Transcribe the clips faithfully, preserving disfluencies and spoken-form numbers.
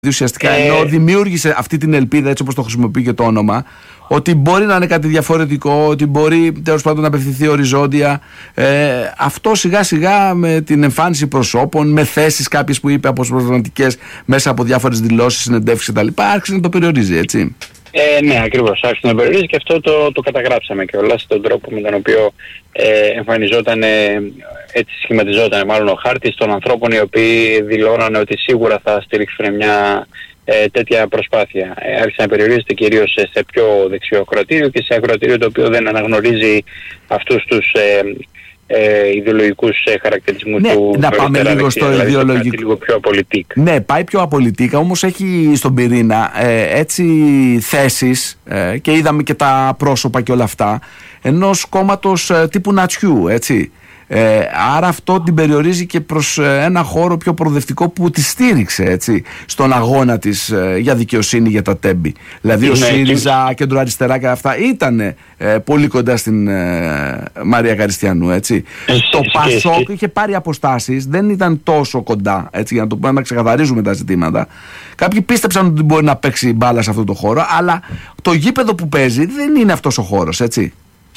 Ουσιαστικά Ε... ενώ δημιούργησε αυτή την ελπίδα, έτσι όπως το χρησιμοποιεί και το όνομα, ότι μπορεί να είναι κάτι διαφορετικό, ότι μπορεί τέλος πάντων να απευθυνθεί οριζόντια. Ε, αυτό σιγά σιγά με την εμφάνιση προσώπων, με θέσεις κάποιες που είπε αποσπασματικές μέσα από διάφορες δηλώσεις, συνεντεύξεις κτλ. Άρχισε να το περιορίζει, έτσι. Ε, ναι, ακριβώς. Άρχισε να περιορίζει και αυτό το, το καταγράψαμε κιόλας στον τρόπο με τον οποίο ε, εμφανιζόταν, έτσι σχηματιζόταν μάλλον ο χάρτης των ανθρώπων οι οποίοι δηλώνανε ότι σίγουρα θα στηρίξουν μια ε, τέτοια προσπάθεια. Ε, άρχισε να περιορίζεται κυρίως σε, σε πιο δεξιό ακροατήριο και σε ακροατήριο το οποίο δεν αναγνωρίζει αυτούς τους ε, Ε, ιδεολογικούς ε, χαρακτηρισμούς ναι, του. Να πάμε λίγο στο δηλαδή ιδεολογικό. Λίγο πιο απολυτικ. Ναι, πάει πιο απολυτικά, όμως έχει στον πυρήνα ε, έτσι θέσεις ε, και είδαμε και τα πρόσωπα και όλα αυτά ενός κόμματος ε, τύπου Νατσιού, έτσι. Ε, άρα αυτό την περιορίζει και προς ε, ένα χώρο πιο προοδευτικό που τη στήριξε, έτσι, στον αγώνα της ε, για δικαιοσύνη για τα τέμπη. Δηλαδή ο ναι, ΣΥΡΙΖΑ, και... κέντρο αριστερά και αυτά ήταν ε, πολύ κοντά στην ε, Μαρία Καριστιανού, έτσι. Ε, το ΠΑΣΟΚ είχε πάρει αποστάσεις, δεν ήταν τόσο κοντά, έτσι, για να το πούμε, να ξεκαθαρίζουμε τα ζητήματα. Κάποιοι πίστεψαν ότι μπορεί να παίξει μπάλα σε αυτό το χώρο, αλλά το γήπεδο που παίζει δεν είναι αυτός ο χώρος, έτσι.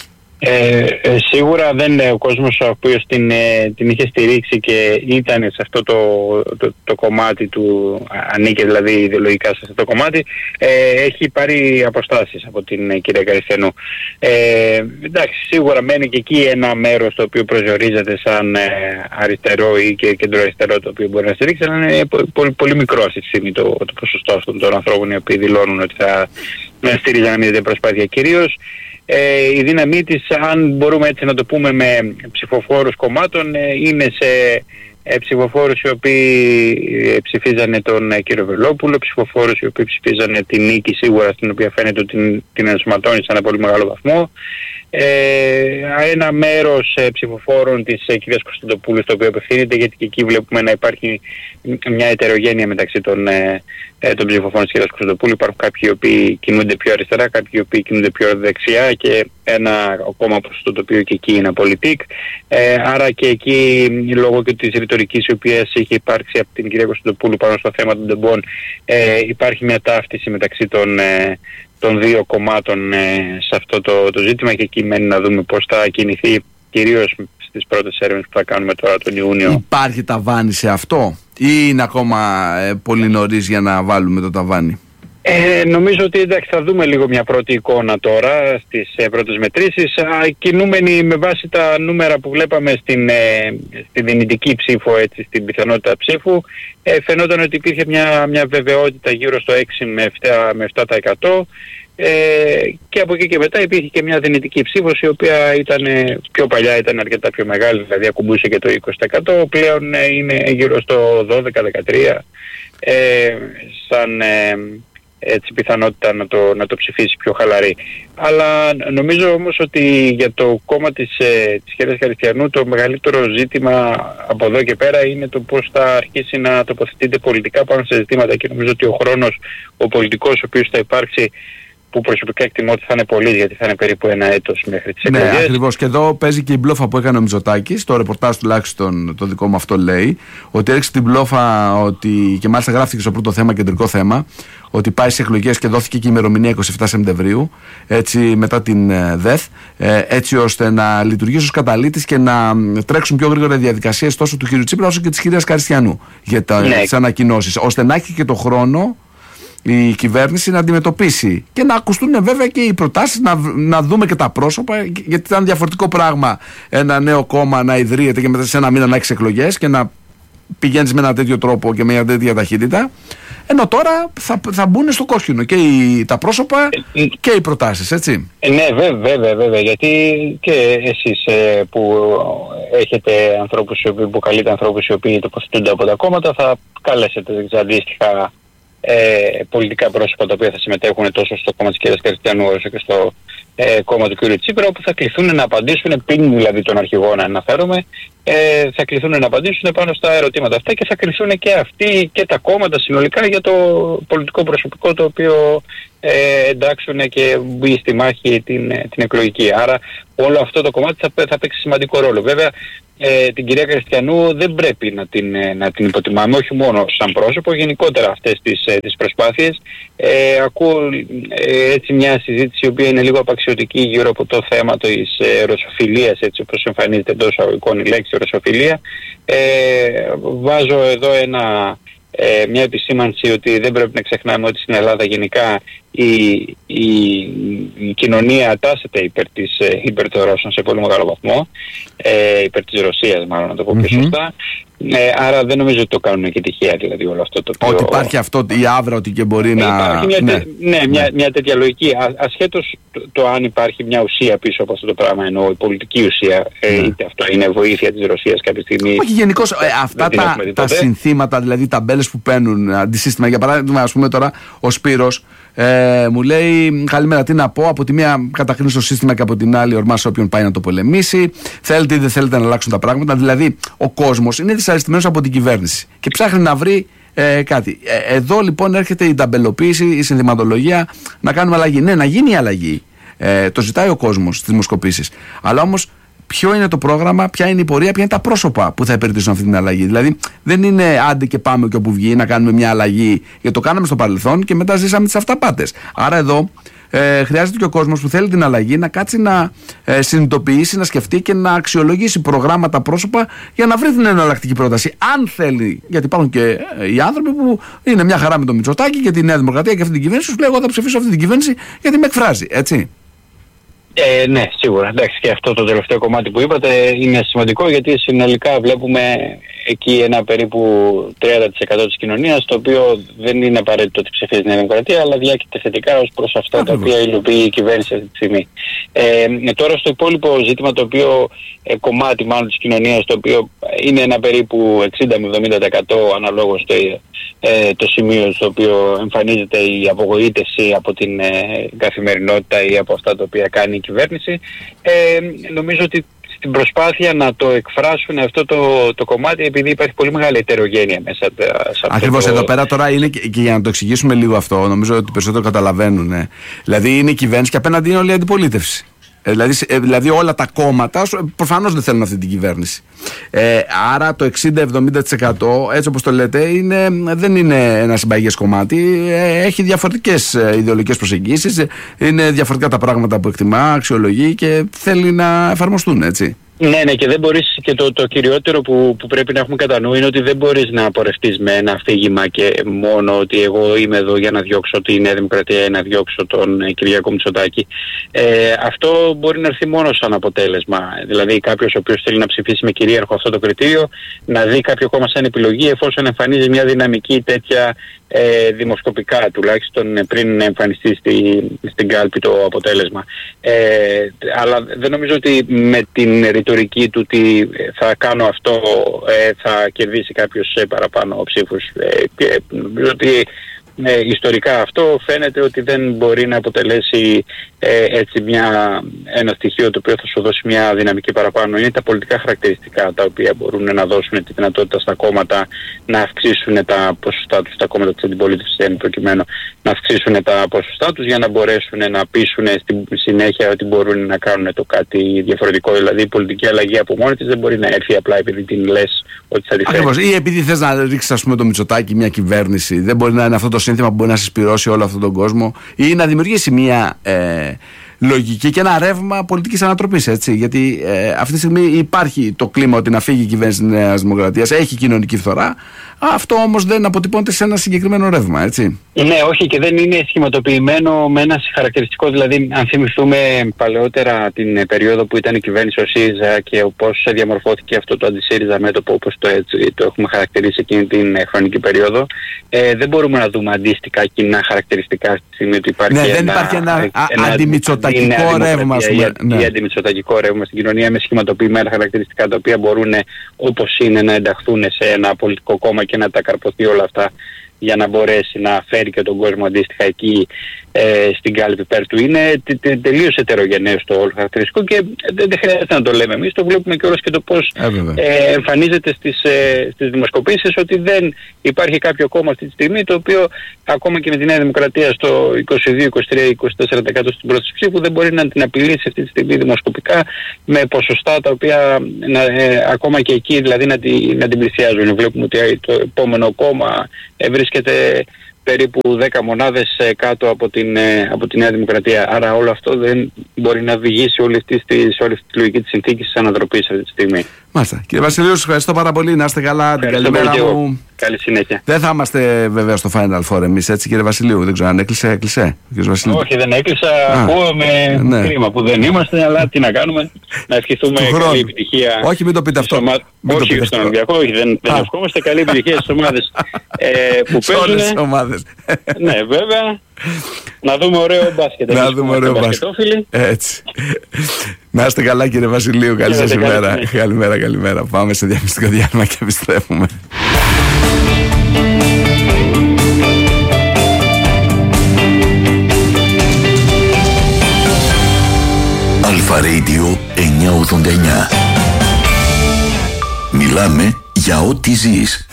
Ε, ε, σίγουρα δεν είναι ο κόσμος ο οποίος την, ε, την είχε στηρίξει και ήταν σε αυτό το, το, το κομμάτι του, ανήκε δηλαδή ιδεολογικά σε αυτό το κομμάτι, ε, έχει πάρει αποστάσεις από την ε, κυρία Καριστιανού. Ε, εντάξει, σίγουρα μένει και εκεί ένα μέρος το οποίο προσδιορίζεται σαν ε, αριστερό ή και κεντροαριστερό το οποίο μπορεί να στηρίξει, αλλά είναι πολύ, πολύ, πολύ μικρό αυτή τη στιγμή το, το ποσοστό αυτών των ανθρώπων οι οποίοι δηλώνουν ότι θα στηρίζουν μια τέτοια προσπάθεια. Κυρίως Ε, η δύναμή της, αν μπορούμε έτσι να το πούμε με ψηφοφόρους κομμάτων, ε, είναι σε ε, ψηφοφόρους οι οποίοι ε, ψηφίζανε τον ε, κύριο Βελόπουλο, ψηφοφόρους οι οποίοι ψηφίζανε την νίκη σίγουρα, στην οποία φαίνεται ότι την, την ενσωματώνει σε ένα πολύ μεγάλο βαθμό. Ε, ένα μέρος ε, ψηφοφόρων της ε, κυρίας Κωνσταντοπούλου στο οποίο απευθύνεται, γιατί και εκεί βλέπουμε να υπάρχει μια ετερογένεια μεταξύ των, ε, ε, των ψηφοφόρων της κυρίας Κωνσταντοπούλου. Υπάρχουν κάποιοι οι οποίοι κινούνται πιο αριστερά, κάποιοι οι οποίοι κινούνται πιο δεξιά και ένα ακόμα ποσοστό το οποίο και εκεί είναι απολυτικ. Ε, άρα και εκεί, λόγω και της ρητορικής η οποία είχε υπάρξει από την κυρία Κωνσταντοπούλου πάνω στο θέμα των τεμπών, ε, υπάρχει μια ταύτιση μεταξύ των ε, των δύο κομμάτων ε, σε αυτό το, το ζήτημα και εκεί μένει να δούμε πώς θα κινηθεί κυρίως στις πρώτες έρευνες που θα κάνουμε τώρα τον Ιούνιο. Υπάρχει ταβάνι σε αυτό ή είναι ακόμα ε, πολύ νωρίς για να βάλουμε το ταβάνι? Ε, νομίζω ότι εντάξει, θα δούμε λίγο μια πρώτη εικόνα τώρα στις ε, πρώτες μετρήσεις. Α, κινούμενοι με βάση τα νούμερα που βλέπαμε στην, ε, στην δυνητική ψήφο, έτσι, στην πιθανότητα ψήφου, ε, φαινόταν ότι υπήρχε μια, μια βεβαιότητα γύρω στο έξι με επτά τοις εκατό. Ε, και από εκεί και μετά υπήρχε και μια δυνητική ψήφος η οποία ήταν πιο παλιά, ήταν αρκετά πιο μεγάλη, δηλαδή ακουμπούσε και το είκοσι τοις εκατό, πλέον ε, είναι γύρω στο δώδεκα με δεκατρία ε, σαν ε, έτσι πιθανότητα να το, να το ψηφίσει πιο χαλαρή. Αλλά νομίζω όμως ότι για το κόμμα της, ε, της κυρίας Καριστιανού το μεγαλύτερο ζήτημα από εδώ και πέρα είναι το πώς θα αρχίσει να τοποθετείται πολιτικά πάνω σε ζητήματα και νομίζω ότι ο χρόνος, ο πολιτικός ο οποίος θα υπάρξει, που προσωπικά εκτιμώ ότι θα είναι πολύ, γιατί θα είναι περίπου ένα έτος μέχρι τις εκλογές. Ναι, ακριβώς. Και εδώ παίζει και η μπλόφα που έκανε ο Μητσοτάκης. Το ρεπορτάζ τουλάχιστον το δικό μου αυτό λέει. Ότι έριξε την μπλόφα, ότι, και μάλιστα γράφτηκε στο πρώτο θέμα, κεντρικό θέμα, ότι πάει σε εκλογές και δόθηκε και η ημερομηνία είκοσι επτά Σεπτεμβρίου, έτσι, μετά την ΔΕΘ, έτσι ώστε να λειτουργήσει ως καταλήτης και να τρέξουν πιο γρήγορα διαδικασίες τόσο του κ. Τσίπρα όσο και της κυρίας Καριστιανού για τις ναι. ανακοινώσεις, ώστε να έχει και το χρόνο η κυβέρνηση να αντιμετωπίσει και να ακουστούν βέβαια και οι προτάσεις, να, να δούμε και τα πρόσωπα, γιατί ήταν διαφορετικό πράγμα ένα νέο κόμμα να ιδρύεται και μετά σε ένα μήνα να έχει εκλογές και να πηγαίνεις με ένα τέτοιο τρόπο και με μια τέτοια ταχύτητα, ενώ τώρα θα, θα μπουν στο κόσκινο και οι, τα πρόσωπα και οι προτάσεις, έτσι. Ναι, βέβαια, βέβαια, γιατί και εσείς ε, που έχετε ανθρώπους, που καλείτε ανθρώπους οι οποίοι τοποθετούνται από τα κόμματα, θα καλέσετε αντίστοιχα Ε, πολιτικά πρόσωπα τα οποία θα συμμετέχουν τόσο στο κόμμα της κυρίας Καριστιανού όσο και στο ε, κόμμα του κ. Τσίπρα, όπου θα κληθούν να απαντήσουν, πριν δηλαδή τον αρχηγό να αναφέρομαι, ε, θα κληθούν να απαντήσουν πάνω στα ερωτήματα αυτά και θα κληθούν και αυτοί και τα κόμματα συνολικά για το πολιτικό προσωπικό το οποίο ε, εντάξουν και μπει στη μάχη την, την εκλογική. Άρα όλο αυτό το κομμάτι θα, θα παίξει σημαντικό ρόλο. Βέβαια ε, την κυρία Κριστιανού δεν πρέπει να την, να την υποτιμάμε, όχι μόνο σαν πρόσωπο, γενικότερα αυτές τις, τις προσπάθειες. Ε, ακούω ε, έτσι μια συζήτηση η οποία είναι λίγο απαξιωτική γύρω από το θέμα της ε, ρωσοφιλίας, έτσι όπως εμφανίζεται εντός αγωγικών η λέξη ρωσοφιλία. Ε, βάζω εδώ ένα... Ε, μια επισήμανση ότι δεν πρέπει να ξεχνάμε ότι στην Ελλάδα γενικά η, η, η κοινωνία τάσεται υπέρ, της, υπέρ των Ρώσων σε πολύ μεγάλο βαθμό, ε, υπέρ της Ρωσίας μάλλον να το πω πιο mm-hmm. σωστά. Ε, άρα δεν νομίζω ότι το κάνουν και τυχαία δηλαδή όλο αυτό το οποίο... Ότι υπάρχει αυτό η άβρα ότι και μπορεί ε, να... Υπάρχει μια, ναι. Ναι, μια, ναι. μια τέτοια λογική. Α, ασχέτως το, το αν υπάρχει μια ουσία πίσω από αυτό το πράγμα, εννοώ η πολιτική ουσία, ναι. ε, είτε αυτό είναι βοήθεια της Ρωσίας κάποια στιγμή... Όχι γενικώς, ε, αυτά τα, τα συνθήματα, δηλαδή τα μπέλες που παίρνουν αντισύστημα. Για παράδειγμα, ας πούμε τώρα ο Σπύρος Ε, μου λέει καλημέρα, τι να πω. Από τη μία κατακρίνει το σύστημα και από την άλλη ορμάσει όποιον πάει να το πολεμήσει. Θέλετε ή δεν θέλετε να αλλάξουν τα πράγματα. Δηλαδή, ο κόσμος είναι δυσαρεστημένος από την κυβέρνηση και ψάχνει να βρει ε, κάτι. Ε, εδώ λοιπόν έρχεται η ταμπελοποίηση, η συνθηματολογία να κάνουμε αλλαγή. Ναι, να γίνει η αλλαγή. Ε, το ζητάει ο κόσμος στις δημοσκοπήσεις. Αλλά όμως, ποιο είναι το πρόγραμμα, ποια είναι η πορεία, ποια είναι τα πρόσωπα που θα υπηρετήσουν αυτή την αλλαγή. Δηλαδή, δεν είναι άντε και πάμε και όπου βγει να κάνουμε μια αλλαγή, γιατί το κάναμε στο παρελθόν και μετά ζήσαμε τις αυταπάτες. Άρα, εδώ ε, χρειάζεται και ο κόσμος που θέλει την αλλαγή να κάτσει να ε, συνειδητοποιήσει, να σκεφτεί και να αξιολογήσει προγράμματα, πρόσωπα για να βρει την εναλλακτική πρόταση. Αν θέλει, γιατί υπάρχουν και ε, οι άνθρωποι που είναι μια χαρά με το Μητσοτάκη και τη Νέα Δημοκρατία και αυτή την κυβέρνηση, σου λέει: εγώ θα ψηφίσω αυτή την κυβέρνηση γιατί με εκφράζει, έτσι. Ε, ναι, σίγουρα. Εντάξει, και αυτό το τελευταίο κομμάτι που είπατε είναι σημαντικό γιατί συνολικά βλέπουμε εκεί ένα περίπου τριάντα τοις εκατό της κοινωνίας το οποίο δεν είναι απαραίτητο ότι ψηφίζει τη Νέα Δημοκρατία αλλά διάκειται θετικά ως προς αυτά τα οποία υλοποιεί η κυβέρνηση αυτή τη στιγμή. Ε, τώρα στο υπόλοιπο ζήτημα το οποίο ε, κομμάτι μάλλον της κοινωνίας το οποίο είναι ένα περίπου εξήντα με εβδομήντα τοις εκατό αναλόγως το, ε, το σημείο στο οποίο εμφανίζεται η απογοήτευση από την ε, καθημερινότητα ή από αυτά τα οποία κάνει η κυβέρνηση, ε, νομίζω ότι στην προσπάθεια να το εκφράσουν αυτό το, το κομμάτι επειδή υπάρχει πολύ μεγάλη ετερογένεια μέσα σε αυτό. Ακριβώς, το... εδώ πέρα τώρα είναι και, και για να το εξηγήσουμε λίγο αυτό, νομίζω ότι περισσότερο καταλαβαίνουν. Ε. Δηλαδή είναι η κυβέρνηση και απέναντι είναι όλη η αντιπολίτευση. Ε, δηλαδή, ε, δηλαδή όλα τα κόμματα προφανώς δεν θέλουν αυτή την κυβέρνηση. Ε, άρα το εξήντα με εβδομήντα τοις εκατό, έτσι όπως το λέτε, είναι, δεν είναι ένα συμπαγές κομμάτι. Ε, έχει διαφορετικές ε, ιδεολογικές προσεγγίσεις, ε, είναι διαφορετικά τα πράγματα που εκτιμά, αξιολογεί και θέλει να εφαρμοστούν, έτσι. Ναι, ναι, και δεν μπορείς, και το, το κυριότερο που, που πρέπει να έχουμε κατά νου είναι ότι δεν μπορείς να απορρευτείς με ένα αφήγημα και μόνο ότι εγώ είμαι εδώ για να διώξω τη Νέα Δημοκρατία ή να διώξω τον Κυριάκο Μητσοτάκη. Ε, αυτό μπορεί να έρθει μόνο σαν αποτέλεσμα. Δηλαδή κάποιος ο οποίος θέλει να ψηφίσει με κυρίαρχο αυτό το κριτήριο, να δει κάποιο κόμμα σαν επιλογή εφόσον εμφανίζει μια δυναμική τέτοια ε, δημοσκοπικά, τουλάχιστον πριν εμφανιστεί στη, στην κάλπη το αποτέλεσμα. Ε, αλλά δεν νομίζω ότι με την ρητορική του ότι θα κάνω αυτό, ε, θα κερδίσει κάποιος ε, παραπάνω ψήφους. Ε, και νομίζω ότι ε, ιστορικά αυτό φαίνεται ότι δεν μπορεί να αποτελέσει ε, έτσι μια, ένα στοιχείο το οποίο θα σου δώσει μια δυναμική παραπάνω. Είναι τα πολιτικά χαρακτηριστικά τα οποία μπορούν να δώσουν τη δυνατότητα στα κόμματα να αυξήσουν τα ποσοστά τους, τα κόμματα της αντιπολίτευσης εν προκειμένου να αυξήσουν τα ποσοστά τους για να μπορέσουν να πείσουν στη συνέχεια ότι μπορούν να κάνουν το κάτι διαφορετικό. Δηλαδή η πολιτική αλλαγή από μόνη της δεν μπορεί να έρθει απλά επειδή την λες ότι θα τη φέρει. Ακριβώς. Ή επειδή θες να ρίξεις, ας πούμε, το Μητσοτάκη μια κυβέρνηση. Δεν μπορεί να είναι αυτό το σύνθημα που μπορεί να συσπυρώσει όλο αυτόν τον κόσμο ή να δημιουργήσει μια ε, λογική και ένα ρεύμα πολιτικής ανατροπής, έτσι. Γιατί ε, αυτή τη στιγμή υπάρχει το κλίμα ότι να φύγει η κυβέρνηση της Νέας Δημοκρατίας, έχει κοινωνική φθορά. Αυτό όμως δεν αποτυπώνεται σε ένα συγκεκριμένο ρεύμα, έτσι. Ναι, όχι, και δεν είναι σχηματοποιημένο με ένα χαρακτηριστικό. Δηλαδή, αν θυμηθούμε παλαιότερα την περίοδο που ήταν η κυβέρνηση ο ΣΥΡΙΖΑ και πώς διαμορφώθηκε αυτό το αντισύριζα μέτωπο, όπως το, έτσι, το έχουμε χαρακτηρίσει εκείνη την χρονική περίοδο, ε, δεν μπορούμε να δούμε αντίστοιχα κοινά χαρακτηριστικά στη στιγμή ότι υπάρχει. Ναι, ένα, δεν υπάρχει ένα, ένα αντιμητσοτακικό ρεύμα, ας πούμε. Ναι. Ή αντιμητσοτακικό ρεύμα στην κοινωνία με σχηματοποιημένα χαρακτηριστικά τα οποία μπορούν όπως είναι να ενταχθούν σε ένα πολιτικό κόμμα και να τα καρποθεί όλα αυτά για να μπορέσει να φέρει και τον κόσμο αντίστοιχα εκεί ε, στην κάλπη υπέρ του. Είναι τε, τε, τελείως ετερογενές το όλο χαρακτηριστικό και δεν, δεν χρειάζεται να το λέμε εμείς, το βλέπουμε και όλος και το πώς ε, εμφανίζεται στις, ε, στις δημοσκοπήσεις, ότι δεν υπάρχει κάποιο κόμμα αυτή τη στιγμή το οποίο ακόμα και με τη Νέα Δημοκρατία στο είκοσι δύο, είκοσι τρία, είκοσι τέσσερα τοις εκατό στην πρώτη ψήφου δεν μπορεί να την απειλήσει αυτή τη στιγμή δημοσκοπικά με ποσοστά τα οποία να, ε, ακόμα και εκεί δηλαδή να, τη, να την πλησιάζουν. Βλέπουμε ότι το επόμενο κόμμα ε, βρίσκεται περίπου δέκα μονάδες κάτω από την, από τη Νέα Δημοκρατία. Άρα όλο αυτό δεν μπορεί να οδηγήσει όλη αυτή, στη, όλη αυτή τη λογική της συνθήκης της ανατροπής αυτή τη στιγμή. Μάλιστα. Κύριε Βασιλείου, σας ευχαριστώ πάρα πολύ. Να είστε καλά. Την καλημέρα μου. Καλή συνέχεια. Δεν θα είμαστε βέβαια στο Final Four εμείς, έτσι κύριε Βασιλείου. Δεν ξέρω αν έκλεισε. Έκλεισε. Όχι, δεν έκλεισα. Ακούω με ναι. κρίμα που δεν είμαστε, αλλά τι να κάνουμε. Να ευχηθούμε καλή επιτυχία. Όχι, μην το πείτε αυτό. Ομα... Μην Όχι το στον Ολυμπιακό, όχι, δεν, δεν ευχόμαστε. Καλή επιτυχία στις ομάδες ε, που παίζουν. Όλες τις ομάδες. Ναι, βέβαια. Να δούμε ωραίο μπάσκετ. Να δούμε ωραίο μπάσκετ. Έτσι. Να είστε καλά κύριε Βασιλείου. Καλή σας ημέρα. Καλημέρα, καλημέρα. Πάμε σε διαφημιστικό διάλειμμα και επιστρέφουμε. Αλφα Radio εννιακόσια ογδόντα εννιά. Μιλάμε για ό,τι ζεις.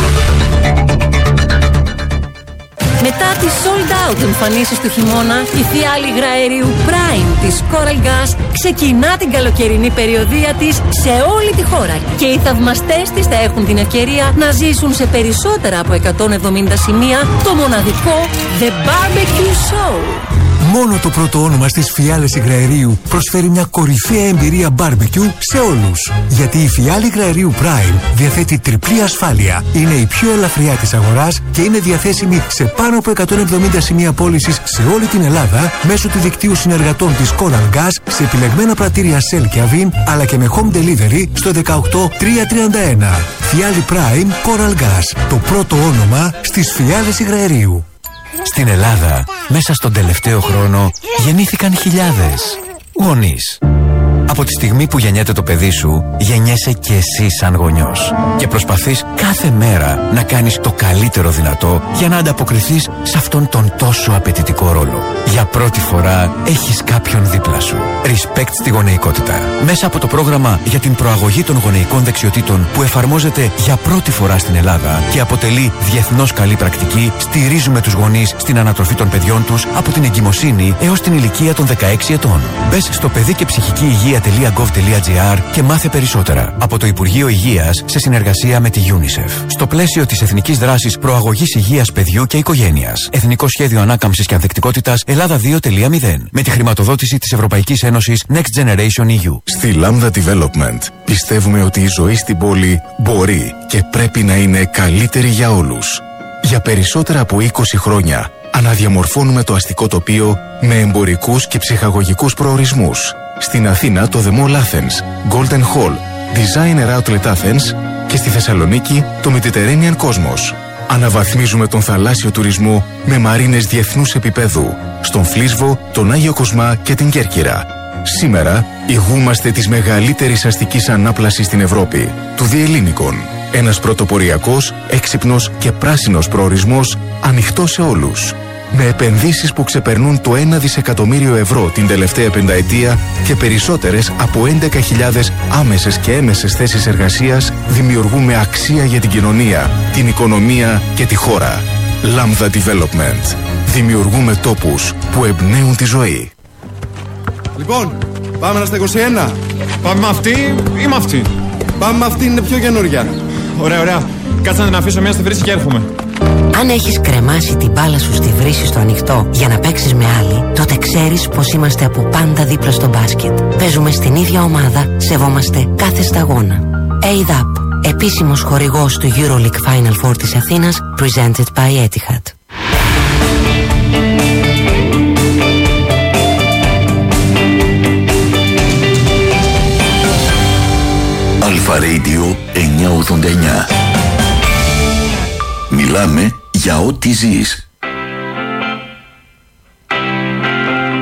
Μετά τις sold out εμφανίσεις του χειμώνα, η φιάλη υγραερίου Prime της Coral Gas ξεκινά την καλοκαιρινή περιοδεία της σε όλη τη χώρα και οι θαυμαστές της θα έχουν την ευκαιρία να ζήσουν σε περισσότερα από εκατόν εβδομήντα σημεία το μοναδικό The Barbecue Show. Μόνο το πρώτο όνομα στις φιάλες υγραερίου προσφέρει μια κορυφαία εμπειρία barbecue σε όλους. Γιατί η φιάλη υγραερίου Prime διαθέτει τριπλή ασφάλεια, είναι η πιο ελαφριά της αγοράς και είναι διαθέσιμη σε πάνω από εκατόν εβδομήντα σημεία πώλησης σε όλη την Ελλάδα μέσω του δικτύου συνεργατών της Coral Gas σε επιλεγμένα πρατήρια Shell και Avin, αλλά και με home delivery στο δεκαοκτώ τριακόσια τριάντα ένα. Φιάλη Prime Coral Gas, το πρώτο όνομα στις φιάλες υγραερίου. Στην Ελλάδα, μέσα στον τελευταίο χρόνο, γεννήθηκαν χιλιάδες γονείς. Από τη στιγμή που γεννιέται το παιδί σου, γεννιέσαι και εσύ σαν γονιός. Και προσπαθείς κάθε μέρα να κάνεις το καλύτερο δυνατό για να ανταποκριθείς σε αυτόν τον τόσο απαιτητικό ρόλο. Για πρώτη φορά έχεις κάποιον δίπλα σου. Respect στη γονεϊκότητα. Μέσα από το πρόγραμμα για την προαγωγή των γονεϊκών δεξιοτήτων που εφαρμόζεται για πρώτη φορά στην Ελλάδα και αποτελεί διεθνώς καλή πρακτική, στηρίζουμε τους γονείς στην ανατροφή των παιδιών τους από την εγκυμοσύνη έως την ηλικία των δεκαέξι ετών. Μπες στο παιδί και ψυχική υγεία .gov.gr και μάθε περισσότερα από το Υπουργείο Υγείας σε συνεργασία με τη UNICEF. Στο πλαίσιο της Εθνικής Δράσης Προαγωγής Υγείας Παιδιού και Οικογένειας. Εθνικό Σχέδιο Ανάκαμψης και Ανθεκτικότητας Ελλάδα δύο κόμμα μηδέν. Με τη χρηματοδότηση της Ευρωπαϊκής Ένωσης Next Generation ι γιου. Στη Lambda Development πιστεύουμε ότι η ζωή στην πόλη μπορεί και πρέπει να είναι καλύτερη για όλους. Για περισσότερα από είκοσι χρόνια αναδιαμορφώνουμε το αστικό τοπίο με εμπορικούς και ψυχαγωγικούς προορισμούς. Στην Αθήνα το The Mall Athens, Golden Hall, Designer Outlet Athens και στη Θεσσαλονίκη το Mediterranean Cosmos. Αναβαθμίζουμε τον θαλάσσιο τουρισμό με μαρίνες διεθνούς επίπεδου στον Φλίσβο, τον Άγιο Κοσμά και την Κέρκυρα. Σήμερα ηγούμαστε της μεγαλύτερης αστικής ανάπλασης στην Ευρώπη, του Διελλήνικων. Ένας πρωτοποριακός, έξυπνος και πράσινος προορισμός ανοιχτός σε όλους. Με επενδύσεις που ξεπερνούν το ένα δισεκατομμύριο ευρώ την τελευταία πενταετία και περισσότερες από έντεκα χιλιάδες άμεσες και έμεσες θέσεις εργασίας, δημιουργούμε αξία για την κοινωνία, την οικονομία και τη χώρα. Lambda Development. Δημιουργούμε τόπους που εμπνέουν τη ζωή. Λοιπόν, πάμε στα είκοσι ένα. Πάμε με αυτή ή με αυτή? Πάμε με αυτή, είναι πιο καινούργια. Ωραία, ωραία. Κάτσε να την αφήσω μια στη βρύση και έρχομαι. Αν έχεις κρεμάσει την μπάλα σου στη βρύση στο ανοιχτό για να παίξεις με άλλη, τότε ξέρεις πως είμαστε από πάντα δίπλα στο μπάσκετ. Παίζουμε στην ίδια ομάδα, σεβόμαστε κάθε σταγόνα. έι ντι έι πι, επίσημος χορηγός του EuroLeague Final Four της Αθήνας, presented by Etihad. Αλφα Radio εννιακόσια ογδόντα εννιά. Μιλάμε για ό,τι ζεις. Τις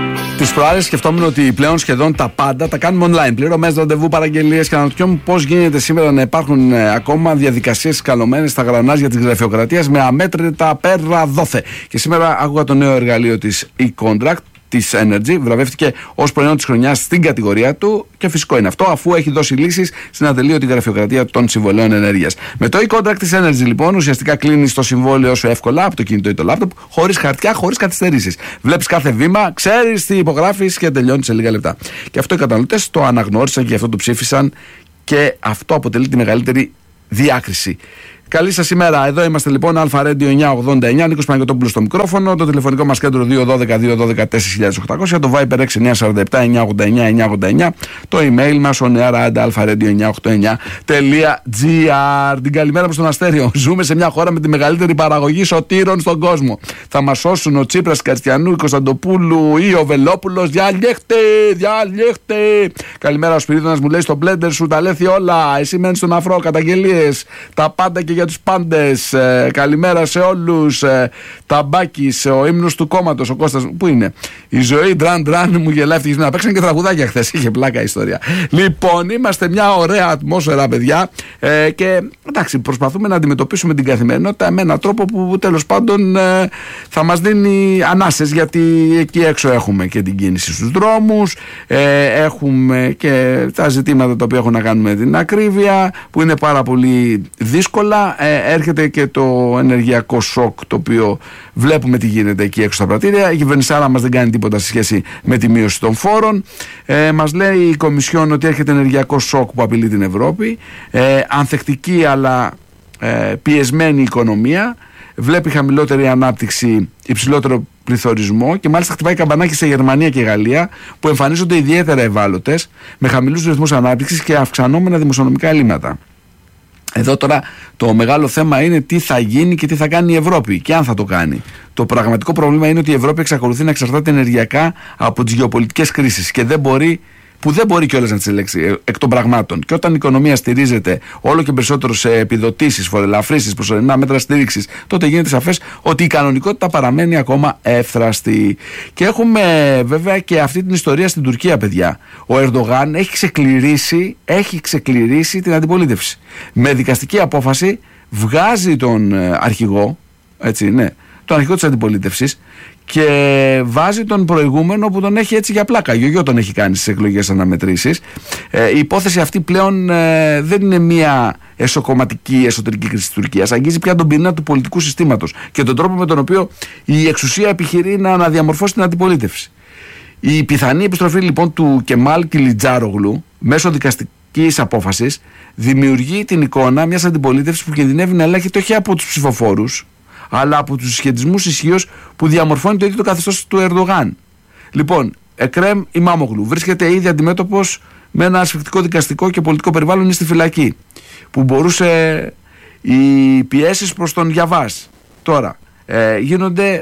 Τις προάλλες σκεφτόμουν ότι πλέον σχεδόν τα πάντα τα κάνουμε online. Πληρωμές, ραντεβού, παραγγελίες και αναρωτιόμουν πώς γίνεται σήμερα να υπάρχουν ε, ακόμα διαδικασίες σκαλωμένες στα γρανάζια της γραφειοκρατίας με αμέτρητα πέρα δόθε. Και σήμερα άκουγα το νέο εργαλείο της e-contract της Energy, βραβεύτηκε ως προϊόν της χρονιάς στην κατηγορία του και φυσικό είναι αυτό, αφού έχει δώσει λύσεις στην ατελείωτη γραφειοκρατία των συμβολέων ενέργειας. Με το e-contract της Energy, λοιπόν, ουσιαστικά κλείνεις το συμβόλαιο σου εύκολα από το κινητό ή το λάπτοπ, χωρίς χαρτιά, χωρίς καθυστερήσεις. Βλέπεις κάθε βήμα, ξέρεις τι υπογράφεις και τελειώνει σε λίγα λεπτά. Και αυτό οι καταναλωτές το αναγνώρισαν και γι' αυτό το ψήφισαν και αυτό αποτελεί τη μεγαλύτερη διάκριση. Καλή σας ημέρα. Εδώ είμαστε λοιπόν, Αλφα Radio εννιακόσια ογδόντα εννιά, Νίκος Παναγιωτόπουλος στο μικρόφωνο. Το τηλεφωνικό μας κέντρο δύο ένα δύο δύο ένα δύο τέσσερα χιλιάδες οκτακόσια. Το Viber έξι εννιά τέσσερα επτά εννιακόσια ογδόντα εννιά εννιακόσια ογδόντα εννιά. Το email μας on air at alfaradio εννιακόσια ογδόντα εννιά τελεία gr. Την καλημέρα προς τον Αστέριο. Ζούμε σε μια χώρα με τη μεγαλύτερη παραγωγή σωτήρων στον κόσμο. Θα μας σώσουν ο Τσίπρας, Καριστιανού, η Κωνσταντοπούλου ή ο Βελόπουλος. Διαλέχτε, διαλέχτε. Καλημέρα, ο Σπυρίδωνας μου λέει στο blender σου τα λέθη όλα. Εσύ μένεις στον αφρό, καταγγελίες. Τα πάντα και για τους πάντες. Ε, καλημέρα σε όλους. Ε, Ταμπάκης, ο ύμνος του κόμματος, ο Κώστας. Πού είναι? Η ζωή, ντραν ντραν, μου γελάει ευτυχισμένα. Παίξαν και τραγουδάκια χθες. Είχε πλάκα ιστορία. Λοιπόν, είμαστε μια ωραία ατμόσφαιρα, παιδιά. Ε, και εντάξει, προσπαθούμε να αντιμετωπίσουμε την καθημερινότητα με έναν τρόπο που τέλος πάντων ε, θα μας δίνει ανάσες. Γιατί εκεί έξω έχουμε και την κίνηση στους δρόμους. Ε, έχουμε και τα ζητήματα τα οποία έχουν να κάνουν με την ακρίβεια, που είναι πάρα πολύ δύσκολα. Ε, έρχεται και το ενεργειακό σοκ, το οποίο βλέπουμε τι γίνεται εκεί έξω στα πρατήρια. Η κυβερνησάρα μας δεν κάνει τίποτα σε σχέση με τη μείωση των φόρων. Ε, μας λέει η Κομισιόν ότι έρχεται ενεργειακό σοκ που απειλεί την Ευρώπη. Ε, ανθεκτική αλλά ε, πιεσμένη οικονομία. Βλέπει χαμηλότερη ανάπτυξη, υψηλότερο πληθωρισμό και μάλιστα χτυπάει καμπανάκι σε Γερμανία και Γαλλία, που εμφανίζονται ιδιαίτερα ευάλωτες, με χαμηλούς ρυθμούς ανάπτυξης και αυξανόμενα δημοσιονομικά ελλείμματα. Εδώ τώρα το μεγάλο θέμα είναι τι θα γίνει και τι θα κάνει η Ευρώπη και αν θα το κάνει. Το πραγματικό πρόβλημα είναι ότι η Ευρώπη εξακολουθεί να εξαρτάται ενεργειακά από τις γεωπολιτικές κρίσεις και δεν μπορεί, που δεν μπορεί κιόλας να τις ελέγξει εκ των πραγμάτων. Και όταν η οικονομία στηρίζεται όλο και περισσότερο σε επιδοτήσεις, φορελαφρύσεις, προσωρινά μέτρα στήριξης, τότε γίνεται σαφές ότι η κανονικότητα παραμένει ακόμα εύθραστη. Και έχουμε βέβαια και αυτή την ιστορία στην Τουρκία, παιδιά. Ο Ερντογάν έχει ξεκληρίσει, έχει ξεκληρίσει την αντιπολίτευση. Με δικαστική απόφαση βγάζει τον αρχηγό, έτσι, ναι, τον αρχηγό της αντιπολίτευσης, και βάζει τον προηγούμενο που τον έχει έτσι για πλάκα. Γιογιό τον έχει κάνει στις εκλογές αναμετρήσεις. Ε, η υπόθεση αυτή πλέον ε, δεν είναι μια εσωκομματική εσωτερική κρίση της Τουρκίας. Αγγίζει πια τον πυρήνα του πολιτικού συστήματος και τον τρόπο με τον οποίο η εξουσία επιχειρεί να αναδιαμορφώσει την αντιπολίτευση. Η πιθανή επιστροφή λοιπόν του Κεμάλ Κιλιτζάρογλου μέσω δικαστικής απόφασης δημιουργεί την εικόνα μιας αντιπολίτευσης που κινδυνεύει να ελέγχεται όχι από τους ψηφοφόρους, αλλά από τους συσχετισμούς ισχύως που διαμορφώνει το ίδιο το καθεστώς του Ερντογάν. Λοιπόν, Εκρέμ Ιμάμογλου βρίσκεται ήδη αντιμέτωπος με ένα ασφικτικό δικαστικό και πολιτικό περιβάλλον στη φυλακή, που μπορούσε οι πιέσεις προς τον Γιαβάς τώρα ε, γίνονται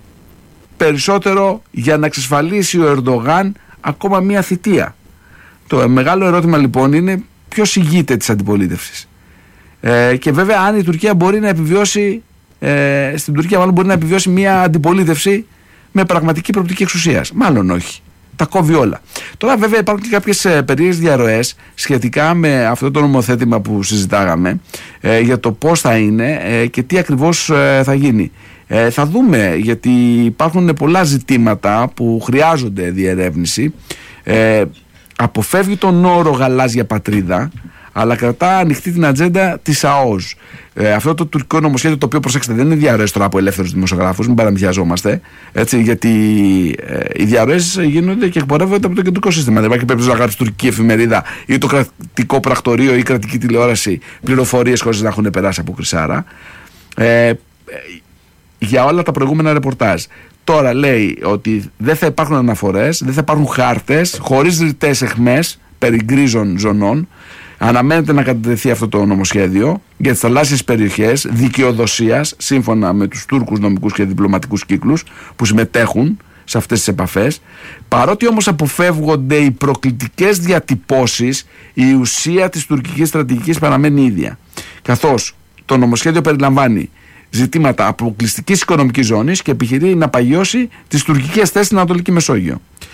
περισσότερο για να εξασφαλίσει ο Ερντογάν ακόμα μία θητεία. Το μεγάλο ερώτημα λοιπόν είναι ποιος ηγείται της αντιπολίτευσης. Ε, και βέβαια αν η Τουρκία μπορεί να επιβιώσει, ε, στην Τουρκία μάλλον μπορεί να επιβιώσει μια αντιπολίτευση με πραγματική προοπτική εξουσίας. Μάλλον όχι. Τα κόβει όλα. Τώρα βέβαια υπάρχουν και κάποιες ε, περίεργες διαρροές σχετικά με αυτό το νομοθέτημα που συζητάγαμε, ε, για το πώς θα είναι ε, και τι ακριβώς ε, θα γίνει. Ε, θα δούμε, γιατί υπάρχουν πολλά ζητήματα που χρειάζονται διερεύνηση. Ε, αποφεύγει τον όρο γαλάζια πατρίδα, αλλά κρατά ανοιχτή την ατζέντα της ΑΟΣ. Ε, αυτό το τουρκικό νομοσχέδιο, το οποίο, προσέξτε, δεν είναι διαρροές τώρα από ελεύθερους δημοσιογράφους, μην παραμυθιαζόμαστε, έτσι, γιατί ε, οι διαρροές γίνονται και εκπορεύονται από το κεντρικό σύστημα. Δεν υπάρχει περίπτωση να γράψει τουρκική εφημερίδα ή το κρατικό πρακτορείο ή κρατική τηλεόραση πληροφορίες χωρίς να έχουν περάσει από κρυσάρα. Ε, για όλα τα προηγούμενα ρεπορτάζ. Τώρα λέει ότι δεν θα υπάρχουν αναφορές, δεν θα υπάρχουν χάρτες, χωρίς ρητές αιχμές περί γκρίζων ζωνών. Αναμένεται να κατατεθεί αυτό το νομοσχέδιο για τις θαλάσσιες περιοχές δικαιοδοσίας, σύμφωνα με τους Τούρκους νομικούς και διπλωματικούς κύκλους που συμμετέχουν σε αυτές τις επαφές. Παρότι όμως αποφεύγονται οι προκλητικές διατυπώσεις, η ουσία της τουρκικής στρατηγικής παραμένει ίδια. Καθώς το νομοσχέδιο περιλαμβάνει ζητήματα αποκλειστικής οικονομικής ζώνης και επιχειρεί να παγιώσει τις τουρκικές θέσεις στην Ανατολική Μεσόγειο.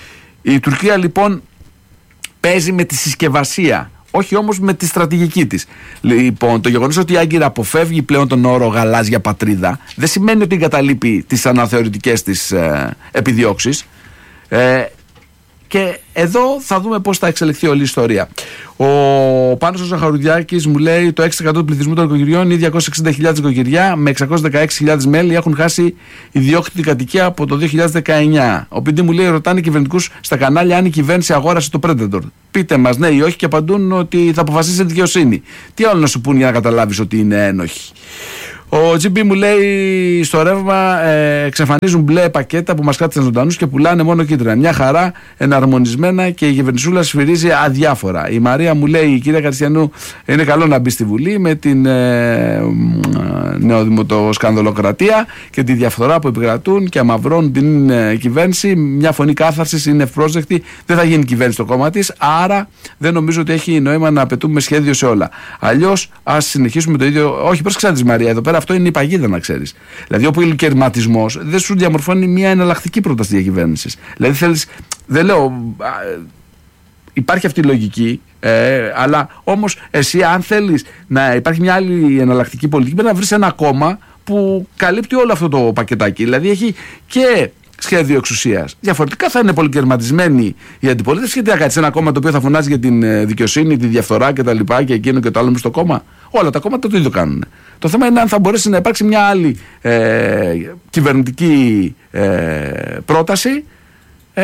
Η Τουρκία λοιπόν παίζει με τη συσκευασία, όχι όμως με τη στρατηγική της. Λοιπόν, το γεγονός ότι η Άγκυρα αποφεύγει πλέον τον όρο γαλάζια πατρίδα δεν σημαίνει ότι εγκαταλείπει τις αναθεωρητικές της ε, επιδιώξεις. Ε, και εδώ θα δούμε πώς θα εξελιχθεί όλη η ιστορία. Ο Πάνος ο Ζαχαρουδιάκης μου λέει το έξι τοις εκατό του πληθυσμού των οικογενειών ή διακόσιες εξήντα χιλιάδες οικογένεια με εξακόσιες δεκαέξι χιλιάδες μέλη έχουν χάσει ιδιόκτητη κατοικία από το δύο χιλιάδες δεκαεννιά. Ο Πίντι μου λέει ρωτάνε κυβερνητικούς στα κανάλια αν η κυβέρνηση αγόρασε το Predator. Πείτε μας ναι ή όχι και απαντούν ότι θα αποφασίσει η δικαιοσύνη. Τι άλλο να σου πούν για να καταλάβεις ότι είναι ένοχοι. Ο τζι μπι μου λέει στο ρεύμα ε, εξαφανίζουν μπλε πακέτα που μας κράτησαν ζωντανούς και πουλάνε μόνο κίτρινα. Μια χαρά, εναρμονισμένα και η κυβερνησούλα σφυρίζει αδιάφορα. Η Μαρία μου λέει η κυρία Καριστιανού είναι καλό να μπει στη Βουλή με την ε, νεοδημοτοσκανδαλοκρατία και τη διαφθορά που επικρατούν και αμαυρώνουν την ε, κυβέρνηση. Μια φωνή κάθαρσης είναι ευπρόσδεκτη. Δεν θα γίνει κυβέρνηση το κόμμα της. Άρα δεν νομίζω ότι έχει νόημα να απαιτούμε σχέδιο σε όλα. Αλλιώς ας συνεχίσουμε το ίδιο. Όχι, πώς ξέρεις Μαρία, εδώ πέρα αυτό είναι η παγίδα να ξέρεις. Δηλαδή, όπου ο κερματισμός δεν σου διαμορφώνει μια εναλλακτική πρόταση διακυβέρνησης. Δηλαδή, θέλεις. Δεν λέω. Α, υπάρχει αυτή η λογική, ε, αλλά όμως εσύ, αν θέλεις να υπάρχει μια άλλη εναλλακτική πολιτική, πρέπει να βρεις ένα κόμμα που καλύπτει όλο αυτό το πακετάκι. Δηλαδή, έχει και σχέδιο εξουσίας. Διαφορετικά θα είναι πολυκερματισμένη η αντιπολίτευση. Γιατί να κάτσει ένα κόμμα το οποίο θα φωνάζει για την δικαιοσύνη, τη διαφθορά κτλ. Και, και εκείνο και το άλλο μες στο κόμμα. Όλα τα κόμματα το ίδιο κάνουν. Το θέμα είναι αν θα μπορέσει να υπάρξει μια άλλη ε, κυβερνητική ε, πρόταση. Ε...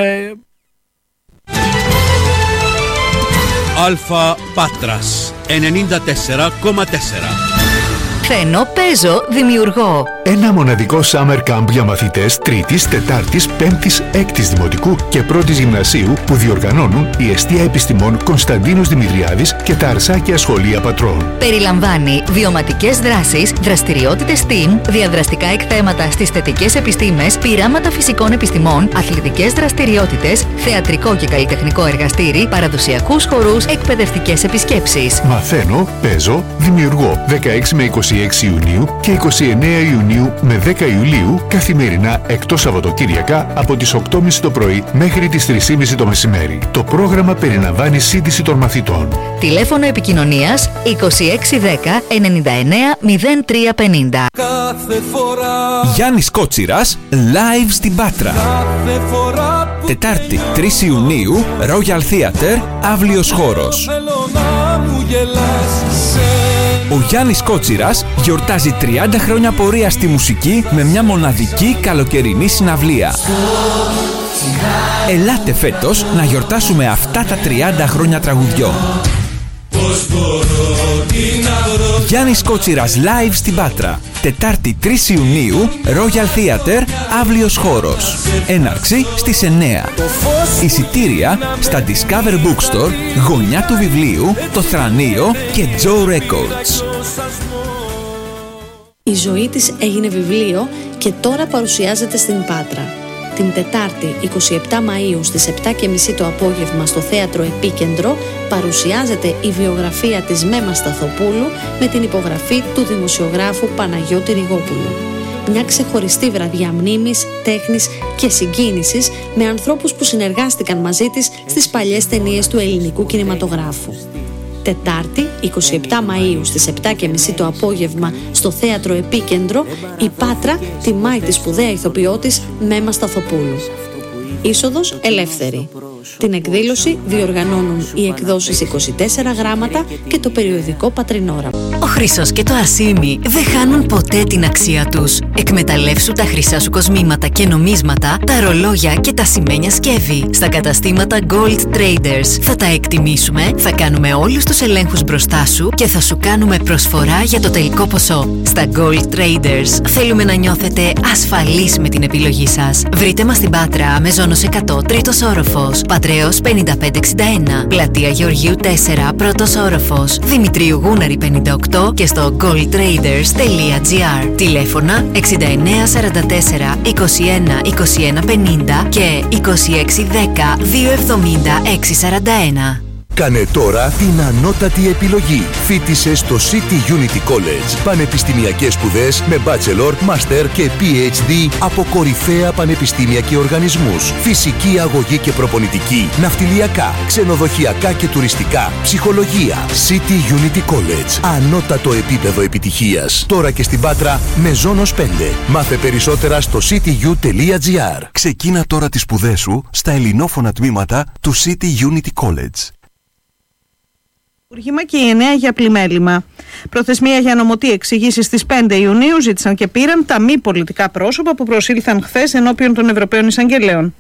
Αλφα Πάτρας ενενήντα τέσσερα κόμμα τέσσερα. Φαίνω, παίζω, δημιουργώ. Ένα μοναδικό summer camp για μαθητές τρίτης, τετάρτης, πέμπτης, έκτης δημοτικού και πρώτης γυμνασίου που διοργανώνουν η Εστία Επιστημών Κωνσταντίνος Δημητριάδης και τα Αρσάκια Σχολεία Πατρών. Περιλαμβάνει βιωματικές δράσεις, δραστηριότητες STEAM, διαδραστικά εκθέματα στις θετικές επιστήμες, πειράματα φυσικών επιστημών, αθλητικές δραστηριότητες, θεατρικό και καλλιτεχνικό εργαστήρι, παραδοσιακούς χορούς, εκπαιδευτικές επισκέψεις. Μαθαίνω, παίζω, δημιουργώ. δεκαέξι με είκοσι έξι Ιουνίου και είκοσι εννέα Ιουνίου με δέκα Ιουλίου καθημερινά εκτός Σαββατοκύριακα από τις οκτώ και μισή το πρωί μέχρι τις τρεις και μισή το μεσημέρι. Το πρόγραμμα περιλαμβάνει σύντηση των μαθητών. Τηλέφωνο επικοινωνίας είκοσι έξι δέκα ενενήντα εννέα μηδέν τρία πενήντα. Γιάννης Κότσιρας live στην Πάτρα. Τετάρτη τρεις Ιουνίου Royal Theatre, αύλιος χώρος. Ο Γιάννης Κότσιρας γιορτάζει τριάντα χρόνια πορεία στη μουσική με μια μοναδική καλοκαιρινή συναυλία. Ελάτε φέτος να γιορτάσουμε αυτά τα τριάντα χρόνια τραγουδιών. Γιάννης Κότσιρας live στην Πάτρα. Τετάρτη τρεις Ιουνίου Royal Theatre, αύλιος χώρος. Έναρξη στις εννέα. Εισιτήρια στα Discover Bookstore, Γωνιά του Βιβλίου, Το Θρανείο και Joe Records. Η ζωή της έγινε βιβλίο και τώρα παρουσιάζεται στην Πάτρα. Την Τετάρτη εικοστή εβδόμη Μαΐου στις επτά και μισή το απόγευμα στο Θέατρο Επίκεντρο παρουσιάζεται η βιογραφία της Μέμα Σταθοπούλου με την υπογραφή του δημοσιογράφου Παναγιώτη Ριγόπουλου. Μια ξεχωριστή βραδιά μνήμης, τέχνης και συγκίνησης με ανθρώπους που συνεργάστηκαν μαζί της στις παλιές ταινίες του ελληνικού κινηματογράφου. Τετάρτη, εικοστή εβδόμη Μαΐου στις επτά και μισή το απόγευμα στο Θέατρο Επίκεντρο, η Πάτρα τιμάει τη σπουδαία ηθοποιό της Μέμα Σταθοπούλου. Είσοδος ελεύθερη. Την εκδήλωση διοργανώνουν οι εκδόσεις είκοσι τέσσερα γράμματα και το περιοδικό Πατρινόρα. Ο χρυσός και το ασίμι δεν χάνουν ποτέ την αξία τους. Εκμεταλλεύσου τα χρυσά σου κοσμήματα και νομίσματα, τα ρολόγια και τα σημαίνια σκεύη. Στα καταστήματα Gold Traders θα τα εκτιμήσουμε, θα κάνουμε όλους τους ελέγχους μπροστά σου και θα σου κάνουμε προσφορά για το τελικό ποσό. Στα Gold Traders θέλουμε να νιώθετε ασφαλείς με την επιλογή σας. Βρείτε μας στην Πάτρα, Μεζόνος εκατό, τρίτος όροφος. Πατρέως πενήντα πέντε εξήντα ένα, Πλατεία Γεωργίου τέσσερα, πρώτος όροφος, Δημητρίου Γούναρη πενήντα οκτώ και στο gold traders τελεία gr. Τηλέφωνα εξήντα εννέα σαράντα τέσσερα είκοσι ένα είκοσι ένα πενήντα και είκοσι έξι δέκα δύο εβδομήντα έξι σαράντα ένα. Κάνε τώρα την ανώτατη επιλογή. Φοίτησε στο City Unity College. Πανεπιστημιακές σπουδές με bachelor, master και πι έιτς ντι από κορυφαία πανεπιστήμια και οργανισμούς. Φυσική αγωγή και προπονητική, ναυτιλιακά, ξενοδοχειακά και τουριστικά, ψυχολογία. City Unity College. Ανώτατο επίπεδο επιτυχίας. Τώρα και στην Πάτρα με Ζώνος πέντε. Μάθε περισσότερα στο σι τι γιου τελεία τζι άρ. Ξεκίνα τώρα τις σπουδές σου στα ελληνόφωνα τμήματα του City Unity College. Υπουργήμα και η ΕΝΕΑ για πλημέλημα. Προθεσμία για νομωτή εξηγήσεις στις πέντε Ιουνίου ζήτησαν και πήραν τα μη πολιτικά πρόσωπα που προσήλθαν χθες ενώπιον των Ευρωπαίων Εισαγγελέων.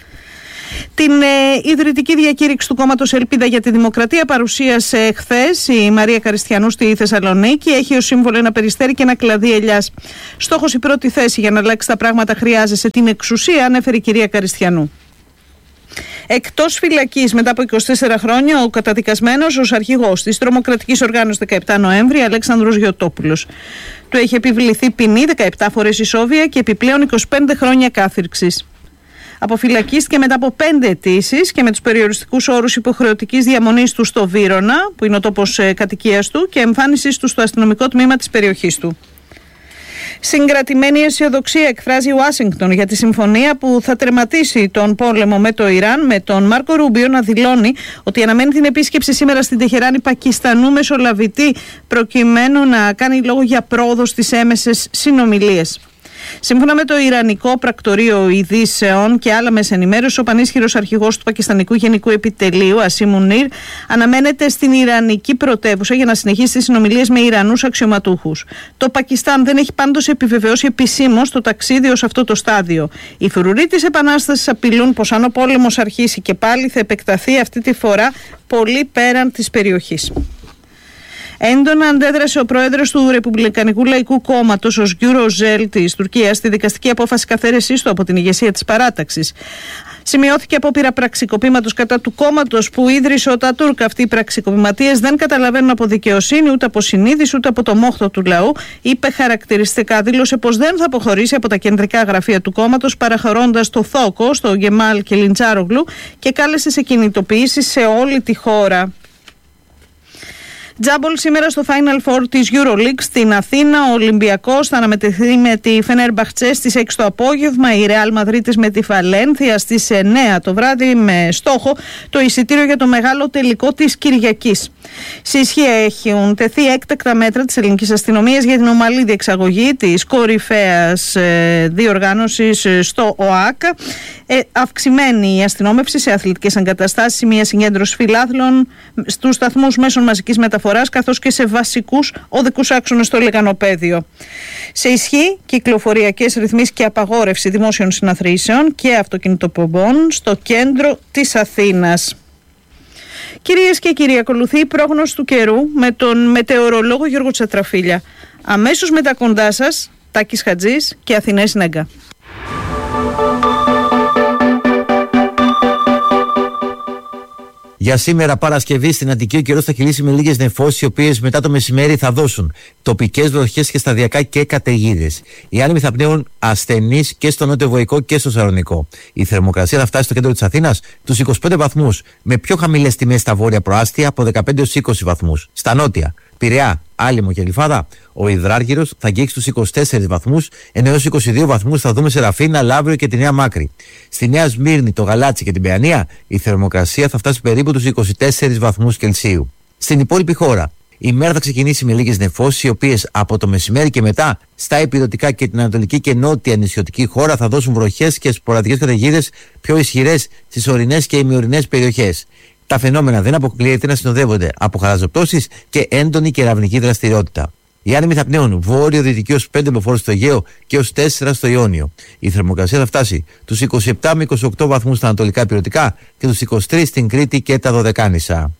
Την ε, ιδρυτική διακήρυξη του κόμματος Ελπίδα για τη Δημοκρατία παρουσίασε χθες η Μαρία Καριστιανού στη Θεσσαλονίκη. Έχει ως σύμβολο ένα περιστέρι και ένα κλαδί ελιάς. Στόχος η πρώτη θέση για να αλλάξει τα πράγματα χρειάζεσαι την εξουσία, ανέφερε η κυρία Καριστιανού. Εκτός φυλακής μετά από είκοσι τέσσερα χρόνια, ο καταδικασμένος ως αρχηγός της τρομοκρατικής οργάνωσης δεκαεπτά Νοέμβρη, Αλέξανδρος Γιωτόπουλος. Του έχει επιβληθεί ποινή δεκαεπτά φορές ισόβια και επιπλέον είκοσι πέντε χρόνια κάθυρξης. Αποφυλακίστηκε μετά από πέντε αιτήσεις και με τους περιοριστικούς όρους υποχρεωτικής διαμονής του στο Βύρωνα, που είναι ο τόπος κατοικίας του, και εμφάνισης του στο αστυνομικό τμήμα της περιοχής του. Συγκρατημένη αισιοδοξία εκφράζει η Ουάσιγκτον για τη συμφωνία που θα τερματίσει τον πόλεμο με το Ιράν, με τον Μάρκο Ρούμπιο να δηλώνει ότι αναμένει την επίσκεψη σήμερα στην Τεχεράνη Πακιστανού μεσολαβητή, προκειμένου να κάνει λόγο για πρόοδο στις έμεσες συνομιλίες. Σύμφωνα με το Ιρανικό Πρακτορείο Ειδήσεων και άλλα μέσα ενημέρωση, ο πανίσχυρος αρχηγός του Πακιστανικού Γενικού Επιτελείου, Ασίμ Μουνίρ, αναμένεται στην Ιρανική πρωτεύουσα για να συνεχίσει τις συνομιλίες με Ιρανούς αξιωματούχους. Το Πακιστάν δεν έχει πάντως επιβεβαιώσει επισήμως το ταξίδι ως αυτό το στάδιο. Οι φρουροί της Επανάστασης απειλούν πως αν ο πόλεμος αρχίσει και πάλι θα επεκταθεί, αυτή τη φορά πολύ πέραν της περιοχής. Έντονα αντέδρασε ο πρόεδρος του Ρεπουμπλικανικού Λαϊκού Κόμματος, ο Σγκιού Ροζέλ της Τουρκίας, στη δικαστική απόφαση καθαίρεσής του από την ηγεσία της παράταξης. Σημειώθηκε απόπειρα πραξικοπήματος κατά του κόμματος που ίδρυσε ο Ατατούρκ. Αυτοί οι πραξικοπηματίες δεν καταλαβαίνουν από δικαιοσύνη, ούτε από συνείδηση, ούτε από το μόχθο του λαού. Είπε χαρακτηριστικά, δήλωσε πως δεν θα αποχωρήσει από τα κεντρικά γραφεία του κόμματος, παραχωρώντας το θόκο στο Γκεμάλ Κελιντσάρογλου και κάλεσε σε κινητοποιήσεις σε όλη τη χώρα. Τζάμπολ σήμερα στο Final Four της EuroLeague στην Αθήνα. Ο Ολυμπιακός θα αναμετρηθεί με τη Φενέρμπαχτσε στις έξι το απόγευμα, η Ρεάλ Μαδρίτης με τη Βαλένθια στις εννέα το βράδυ, με στόχο το εισιτήριο για το μεγάλο τελικό της Κυριακής. Σε ισχύ έχουν τεθεί έκτακτα μέτρα της ελληνικής αστυνομίας για την ομαλή διεξαγωγή της κορυφαίας ε, διοργάνωσης στο ΟΑΚ. Ε, αυξημένη η αστυνόμευση σε αθλητικές εγκαταστάσεις, μια συγκέντρωση φιλάθλων στους σταθμούς μέσων μαζικής μεταφοράς, καθώς και σε βασικούς οδικούς άξονες στο λεκανοπέδιο. Σε ισχύ κυκλοφοριακές ρυθμίσεις και απαγόρευση δημόσιων συναθρήσεων και αυτοκινητοπομπών στο κέντρο της Αθήνας. Κυρίες και κύριοι, ακολουθεί η πρόγνωση του καιρού με τον μετεωρολόγο Γιώργο Τσατραφίλια. Αμέσως μετά κοντά σας, Τάκης Χατζής και Αθηνές Νέγκα. Για σήμερα, Παρασκευή, στην Αττική ο καιρός θα κυλήσει με λίγες νεφώσεις, οι οποίες μετά το μεσημέρι θα δώσουν τοπικές βροχές και σταδιακά και καταιγίδες. Οι άνεμοι θα πνέουν ασθενείς και στο νότιο-βορεικό και στο Σαλονικό. Η θερμοκρασία θα φτάσει στο κέντρο της Αθήνας τους είκοσι πέντε βαθμούς, με πιο χαμηλές τιμές στα βόρεια προάστια από δεκαπέντε έως είκοσι βαθμούς. Στα νότια, Πειραιά, Άλυμο και Γλυφάδα, ο υδράργυρος θα αγγίξει τους είκοσι τέσσερις βαθμούς, ενώ έως είκοσι δύο βαθμούς θα δούμε σε Ραφίνα, Λαύριο και τη Νέα Μάκρη. Στη Νέα Σμύρνη, το Γαλάτσι και την Παιανία, η θερμοκρασία θα φτάσει περίπου τους είκοσι τέσσερις βαθμούς Κελσίου. Στην υπόλοιπη χώρα, η μέρα θα ξεκινήσει με λίγες νεφώσεις, οι οποίες από το μεσημέρι και μετά στα ηπειρωτικά και την ανατολική και νότια νησιωτική χώρα θα δώσουν βροχές και σποραδικές καταιγίδες πιο ισχυρές στις ορεινές και ημιορεινές περιοχές. Τα φαινόμενα δεν αποκλείεται να συνοδεύονται από χαλαζοπτώσεις και έντονη κεραυνική δραστηριότητα. Οι άνεμοι θα πνέουν βόρειο-δυτική ως πέντε μποφόρ στο Αιγαίο και ως τέσσερα στο Ιόνιο. Η θερμοκρασία θα φτάσει τους είκοσι επτά με είκοσι οκτώ βαθμούς στα ανατολικά ηπειρωτικά και τους είκοσι τρεις στην Κρήτη και τα Δωδεκάνησα.